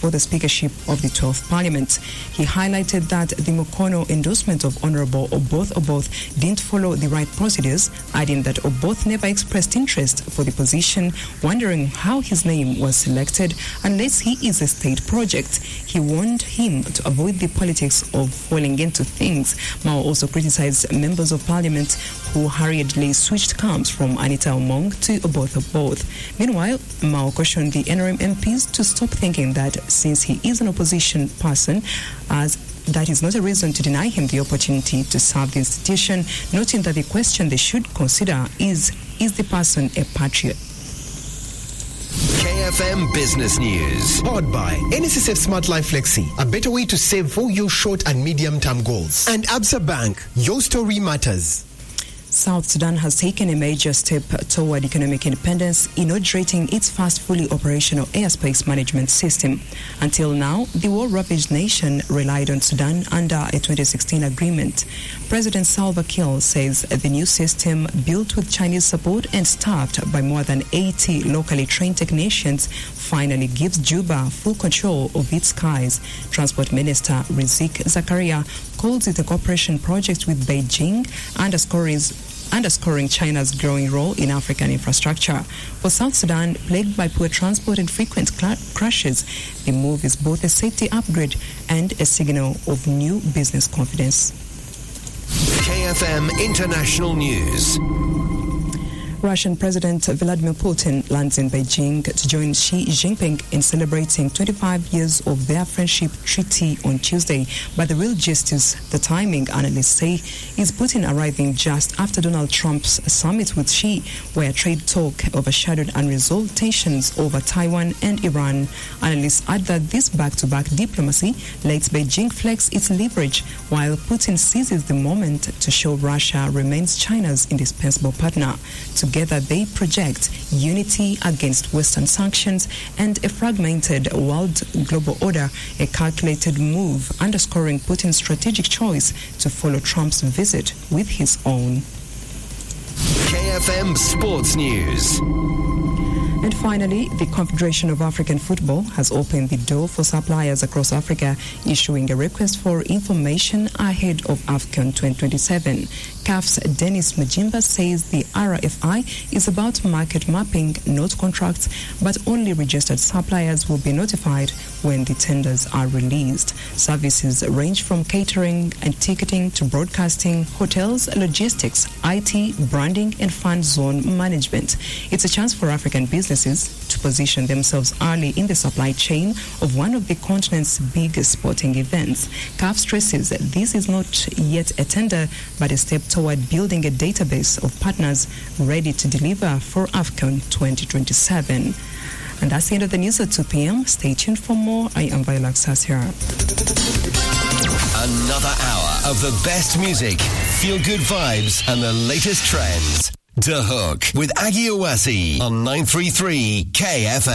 for the speakership of the 12th Parliament. He highlighted that the Mukono endorsement of Honourable Oboth didn't follow the right procedures, adding that Oboth never expressed interest for the position, wondering how his name was selected unless he is a state project. He warned him to avoid the politics of falling into things. Mao also criticized members of Parliament who hurriedly switched camps from Anita Omong to Oboth. Meanwhile, Mao cautioned the NRM MPs to stop thinking that since he is an opposition person, that is not a reason to deny him the opportunity to serve the institution, noting that the question they should consider is the person a patriot? KFM Business News. Powered by NSSF Smart Life Flexi, a better way to save for your short and medium-term goals. And Absa Bank, your story matters. South Sudan has taken a major step toward economic independence, inaugurating its first fully operational airspace management system. Until now, the war-ravaged nation relied on Sudan under a 2016 agreement. President Salva Kiir says the new system, built with Chinese support and staffed by more than 80 locally trained technicians, finally gives Juba full control of its skies. Transport Minister Rizk Zakaria calls it a cooperation project with Beijing, underscoring China's growing role in African infrastructure. For South Sudan, plagued by poor transport and frequent crashes, the move is both a safety upgrade and a signal of new business confidence. KFM International News. Russian President Vladimir Putin lands in Beijing to join Xi Jinping in celebrating 25 years of their friendship treaty on Tuesday. But the real gist is the timing, analysts say, is Putin arriving just after Donald Trump's summit with Xi, where trade talk overshadowed unresolved tensions over Taiwan and Iran. Analysts add that this back-to-back diplomacy lets Beijing flex its leverage, while Putin seizes the moment to show Russia remains China's indispensable partner. Together, they project unity against Western sanctions and a fragmented world global order, a calculated move underscoring Putin's strategic choice to follow Trump's visit with his own. KFM Sports News. And finally, the Confederation of African Football has opened the door for suppliers across Africa, issuing a request for information ahead of AFCON 2027. CAF's Dennis Mujimba says the RFI is about market mapping, not contracts, but only registered suppliers will be notified when the tenders are released. Services range from catering and ticketing to broadcasting, hotels, logistics, IT, branding, and fan zone management. It's a chance for African businesses to position themselves early in the supply chain of one of the continent's biggest sporting events. CAF stresses that this is not yet a tender, but a step toward building a database of partners ready to deliver for AFCON 2027. And that's the end of the news at 2 p.m. Stay tuned for more. I am Viola Sasia. Another hour of the best music, feel-good vibes, and the latest trends. The Hook with Aggie Owasi on 933 KFM.